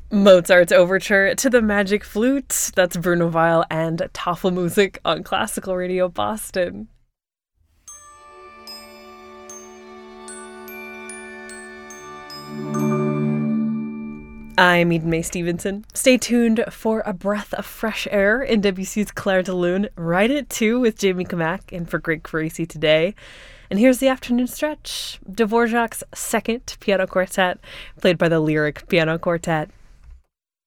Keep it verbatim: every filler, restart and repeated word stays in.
Mozart's Overture to the Magic Flute. That's Bruno Weil and Tafelmusik on Classical Radio Boston. I'm Eden Mae Stevenson. Stay tuned for a breath of fresh air in Debussy's Clair de Lune, right at two with Jamie Kamak and for Greg Parisi today. And here's the afternoon stretch. Dvorak's Second Piano Quartet, played by the Lyric Piano Quartet.